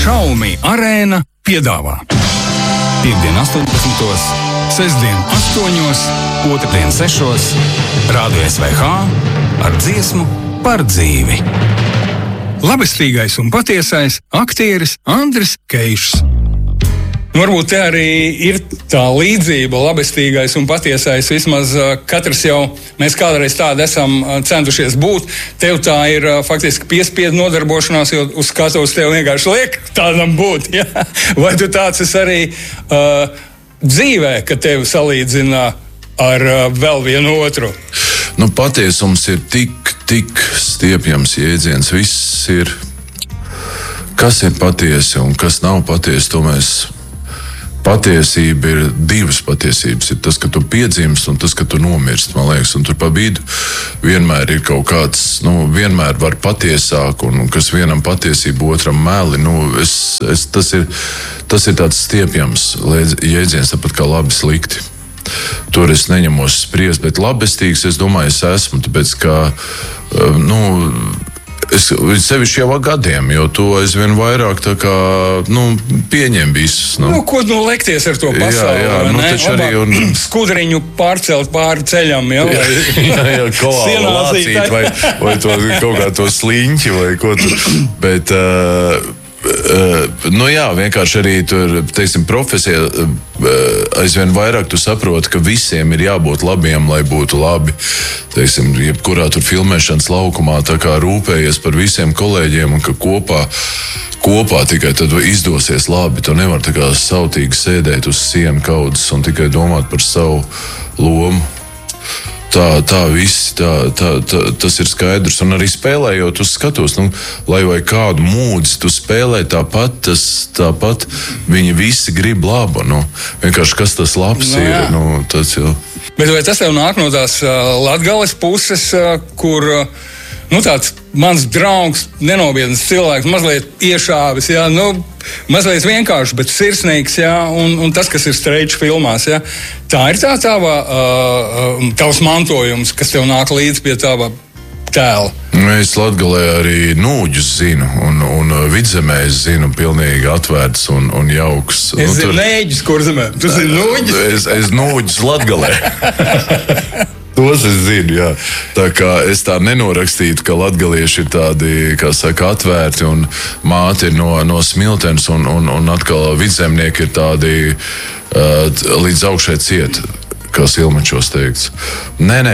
Xiaomi Arēna piedāvā Piektdien 18, sestdien 8, otrdien 6, Rādio SVH ar dziesmu par dzīvi. Labestīgais un patiesais aktieris Andris Keišs. Varbūt te arī ir tā līdzība, labestīgais un patiesais. Vismaz katrs jau, mēs kādreiz tādi esam centušies būt. Tev tā ir faktiski piespiedu nodarbošanās, jo uz skatuves tev vienkārši liek tādam būt. Ja? Vai tu tāds esi arī dzīvē, ka tevi salīdzina ar vēl vienu otru? Nu, patiesums ir tik stiepjams jēdziens. Viss ir, kas ir patiesi un kas nav patiesi, to mēs. Patiesība ir divas patiesības. Ir tas, ka tu piedzimst un tas, ka tu nomirst, man liekas. Un tur pa vidu vienmēr ir kaut kāds, vienmēr var patiesāk, un kas vienam patiesību, otram meli. Tas ir tāds stiepjams jēdziens, tāpat kā labi slikti. Tur es neņemos spriest, bet labestīgs, es domāju, es esmu, tāpēc, ka, es sevišķi jau gadiem, jo to aizvien vairāk tā kā, pieņem visus. Ko lekties ar to pasauli? Jā, taču arī skudriņu pārcelt pāri ceļam, ja? Jā, kolālu lācīt, vai to kaut kā to sliņķi, vai ko tur. Bet, vienkārši arī tur, teiksim, profesija aizvien vairāk tu saproti, ka visiem ir jābūt labiem, lai būtu labi. Teiksim, jebkurā tur filmēšanas laukumā tā kā rūpējies par visiem kolēģiem un ka kopā tikai tad izdosies labi. Tu nevar tā kā sautīgi sēdēt uz sienu kaudzes un tikai domāt par savu lomu. Tā viss, tas ir skaidrs. Un arī spēlējot uz skatos, lai vai kādu mūdzi tu spēlē, tāpat viņi visi grib labu. Vienkārši kas tas labs ir, tas jau. Bet vai tas tev nāk no tās Latgales puses, kur tāds mans draugs, nenopietns cilvēks, mazliet iešāvis, jā, mazliet vienkārši, bet sirsnīgs, jā, un tas, kas ir streiču filmās, jā. Tā ir tā tavs mantojums, kas tev nāk līdz pie tava tēla. Es Latgalē arī Nūģus zinu, un Vidzemē es zinu pilnīgi atvērts un jauks. Es zinu Nēģis, kur zemē. Tu zini Nūģus? Es Nūģus Latgalē. Tos es zinu, jā. Tā kā es tā nenorakstītu, ka latgalieši ir tādi, kā saka, atvērti un māte ir no Smiltenes un atkal vidzemnieki ir tādi līdz augšai ciet, kā Silmačos teikts. Nē.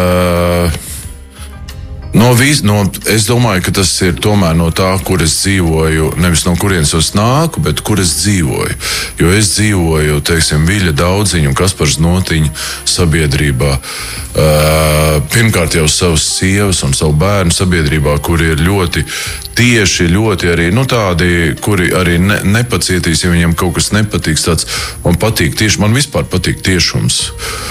Es domāju, ka tas ir tomēr no tā, kur es dzīvoju, nevis no kurienes es nāku, bet kur es dzīvoju. Jo es dzīvoju, teiksim, Viļa Daudziņu un Kaspars Notiņu sabiedrībā. Pirmkārt jau savas sievas un savu bērnu sabiedrībā, kuri ir ļoti tieši, ļoti arī, tādi, kuri arī nepacietīs, ja viņiem kaut kas nepatiks, tāds, man patīk tieši, man vispār patīk tiešums.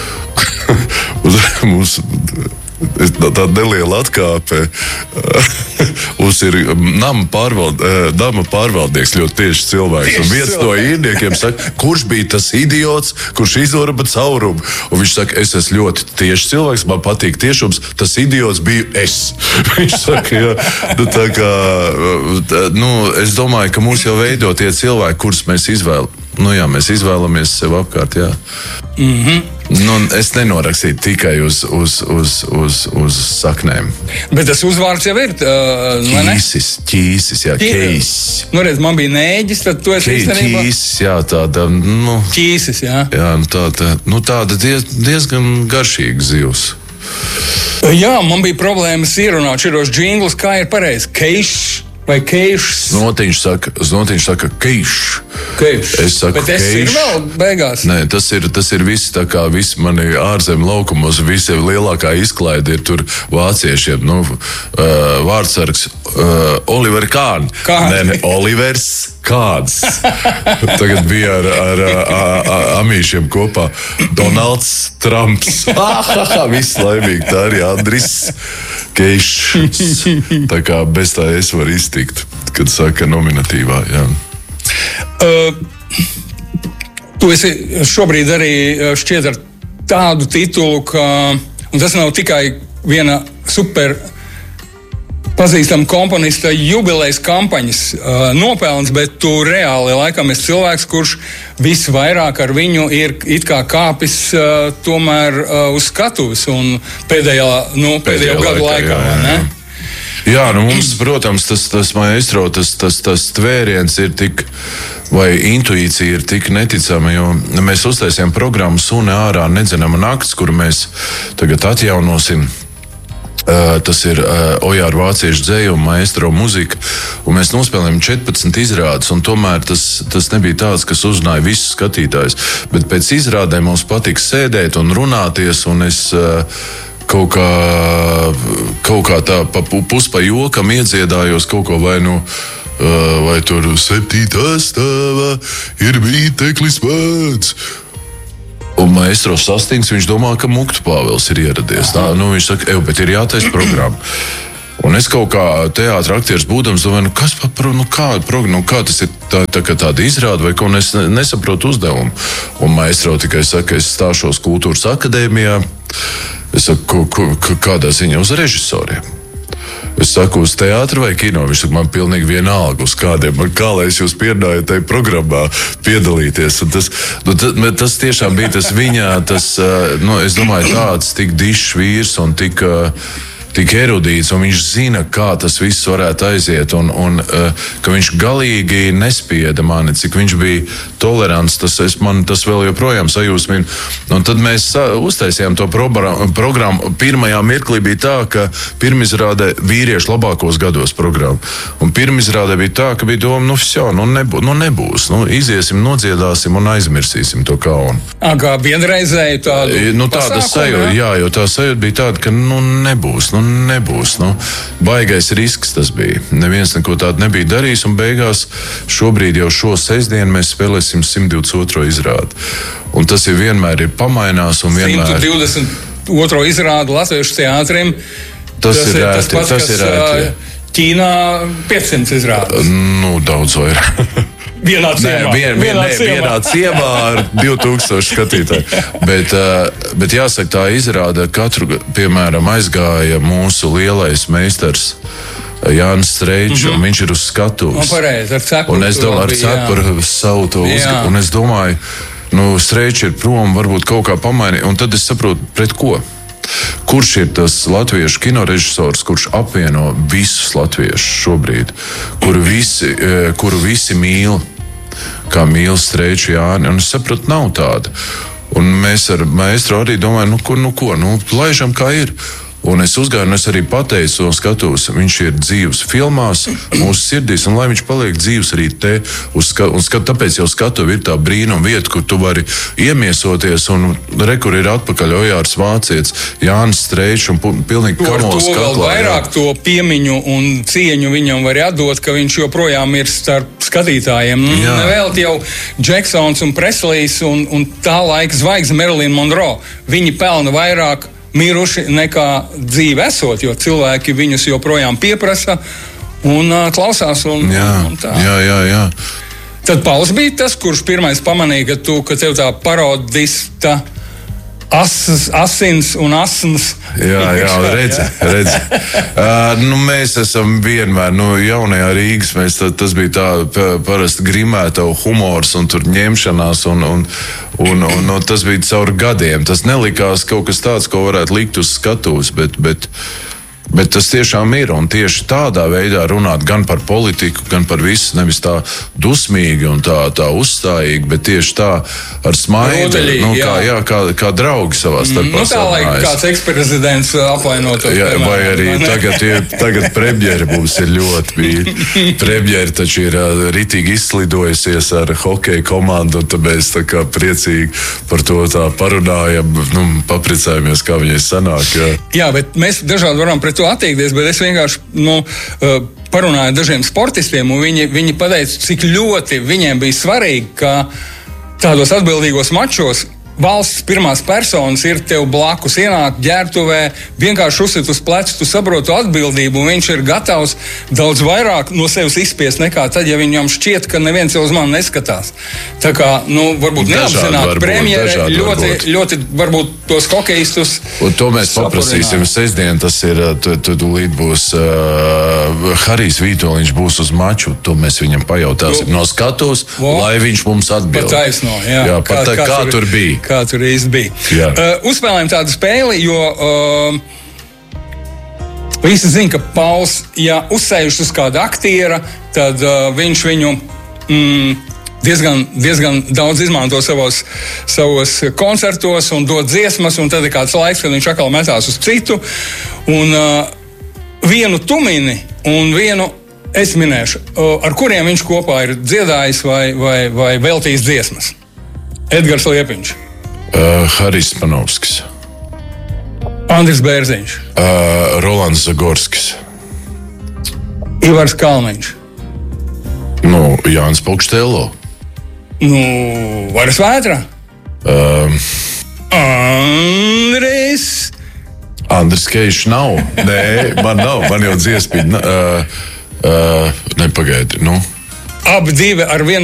Tāda neliela atkāpe. Mums ir nama pārvaldnieks ļoti tieši cilvēks. Un viens no īrniekiem saka, kurš bija tas idiots, kurš izorba caurumu? Un viņš saka, es esmu ļoti tieši cilvēks, man patīk tiešums, tas idiots biju es. Viņš saka, tā kā, es domāju, ka mūs jau veido tie cilvēki, kurus mēs mēs izvēlamies sev apkārt, jā. Es nenorakstītu tikai uz saknēm. Bet tas uzvārds jau ir, vai ne? Ķīsis, jā, Keiss. Redz, man bija Nēģis, tad tu esi īstenībā. Ķīsis, jā, tāda, Ķīsis, jā. Jā, tāda diezgan garšīga zivs. Jā, man bija problēmas ierunāt širos džinglus, kā ir pareizi. Keišs vai Keišs? Notiņš saka Keišs. Es saku, bet es ir vēl beigās. Nē, tas ir viss tā kā visi mani ārzem laukumos, visi lielākā izklaide ir tur vāciešiem. Vārdsargs Oliver Kahn. Nē, Olivers Kāds. Tagad bija ar amīšiem kopā. Donalds Trumps. Viss laimīgi. Tā arī Andris Keišs. Tā kā bez tā es varu iztikt, kad saka nominatīvā, jā. Tu esi šobrīd arī šķiet ar tādu titulu, ka, un tas nav tikai viena super pazīstama komponista jubilejas kampaņas nopelns, bet tu reāli laikam esi cilvēks, kurš visvairāk ar viņu ir it kā kāpis tomēr uz skatuves un pēdējo gadu laikā, ne? Jā, nu mums, protams, tas maestro, tas tvēriens ir tik, vai intuīcija ir tik neticama, jo mēs uztaisījām programmu Suni ārā nedzenama nakts, kuru mēs tagad atjaunosim. Tas ir Ojāra vāciešu dzēja un maestro muzika, un mēs nospēlējām 14 izrādes, un tomēr tas nebija tāds, kas uzrunāja visus skatītājus, bet pēc izrādēm mums patika sēdēt un runāties, un es kaut kā tā puspa jokam iedziedājos kaut ko vai tur 7. stāvā ir bīteklis vārds. Un maestro sastinks, viņš domā, ka Muktu Pāvils ir ieradies. Viņš saka, bet ir jātaisa programma. Un es kaut kā teātra aktieris būdams domāju, kā tas ir tāda izrāde, vai ko es nesaprotu uzdevumu. Un maestro tikai saka, es stāšos Kultūras akadēmijā. Es saku, kādā ziņā uz režisoriem? Es saku, uz teātru vai kino? Viņš saka, man pilnīgi vienalga uz kādiem. Kā lai es jūs pierunāju tajā programmā piedalīties? Un tas tiešām bija tas viņa, es domāju, tāds tik dišs vīrs un tik erudīts, un viņš zina, kā tas viss varētu aiziet, un ka viņš galīgi nespieda mani, cik viņš bija tolerants, man tas vēl joprojām sajūsmina. Un tad mēs uztaisījām to programmu. Pirmajā mirklī bija tā, ka pirmizrādē vīriešu labākos gados programmu. Un pirmizrādē bija tā, ka bija doma, nebūs. Iziesim, nodziedāsim un aizmirsīsim to kaunu. Kā vienreizēju tādu tāda sajūta, jā, jo tā sajūta bija tāda, ka nebūs. Baigais risks tas bija. Neviens neko tādu nebija darījis, un beigās šobrīd jau šo sestdienu mēs spēlēsim 122. izrādi. Un tas vienmēr ir pamainās un vienmēr... 122. izrādi Latviešu teātrim. Tas ir ēti. Ķīnā 500 izrādes. Daudz vairāk. Vienā ciemā ar 2000 skatītāju. Bet jāsaka, tā izrāda katru, piemēram, aizgāja mūsu lielais meistars Jānis Streičs, un viņš ir uz skatuves. Un es domāju, ar cepuru savu to uzskatu. Un es domāju, Streičs ir prom, varbūt kaut kā pamainīt. Un tad es saprotu, pret ko? Kurš ir tas latviešu kinorežisors, kurš apvieno visus latviešus šobrīd, kuru visi mīl, kā mīl Streiču Jāni, un es sapratu, nav tāda. Un mēs ar maestro arī domājam, laižam kā ir. Un es uzgāju, un es arī pateicu un skatos, viņš ir dzīvs filmās, mūsu sirdīs, un lai viņš paliek dzīvs arī te, tāpēc jau skatuve ir tā brīnuma vieta, kur tu vari iemiesoties, un kur ir atpakaļ Ojārs vācietis, Jānis Streičs, un pilnīgi kamols kaklā. Vēl vairāk to piemiņu un cieņu viņam var atdot, ka viņš joprojām ir starp skatītājiem. Nevēlt jau Džeksons un Preslijs un tā laika zvaigzne Marilyn Monroe. Viņi pelna vairāk miruši nekā dzīve esot, jo cilvēki viņus joprojām pieprasa un klausās. Un tā. Jā. Tad Pauls bija tas, kurš pirmais pamanīja, ka tev tā parodista asins un asins. Jā, redzi. Mēs esam vienmēr, jaunajā Rīgas, tas bija tā parasti grimēta humors un tur ņemšanās, un tas bija caur gadiem. Tas nelikās kaut kas tāds, ko varētu likt uz skatuves, bet tas tiešām ir, un tieši tādā veidā runāt gan par politiku, gan par visu, nevis tā dusmīgi un tā uzstājīgi, bet tieši tā ar smaidu, kā draugi savā starpā. Tā, lai kāds eksprezidents apvainotos. Vai arī tagad premjera mums ir ļoti mīļa. Premjera taču ir ritīgi izslidojusies ar hokeja komandu, un tad mēs tā kā priecīgi par to tā parunājam, papriecājamies, kā viņai sanāk. Jā, bet mēs dažādi varam pret to attiekties, bet es vienkārši parunāju dažiem sportistiem, un viņi pateica, cik ļoti viņiem bija svarīgi, ka tādos atbildīgos mačos valsts pirmās personas ir tev blakus, ienāk ģērbtuvē, vienkārši uzsit uz pleca, tu saproti atbildību, un viņš ir gatavs daudz vairāk no sevis izspiest nekā tad, ja viņam šķiet, ka neviens jau uz mani neskatās. Tā kā, varbūt neapzināti premjere ļoti varbūt tos hokejistus. Un to mēs paprasīsim sestdien, tas ir, tūlīt būs Harijs Vītoliņš būs uz maču, to mēs viņam pajautāsim no skatos, lai viņš mums atbild. Pat taisno, jā. Kā tur bija. Kā tur īsti bija. Uzspēlējam tādu spēli, jo visi zina, ka Pauls, ja uzsējuši uz kāda aktiera, tad viņš viņu diezgan daudz izmanto savos koncertos un dod dziesmas, un tad ir kāds laiks, kad viņš atkal metās uz citu. Un vienu Tumini un vienu es minēšu, ar kuriem viņš kopā ir dziedājis vai veltījis dziesmas. Edgars Liepiņš. Harijs Panovskis. Andris Bērziņš. Rolands Zagorskis. Ivars Kalniņš. Jānis Pukštello. Varas Vētra. Andris Keišs nav. Nē, man nav. Man jau dziesmīgi. Nepagaidi. Abi divi ar vienu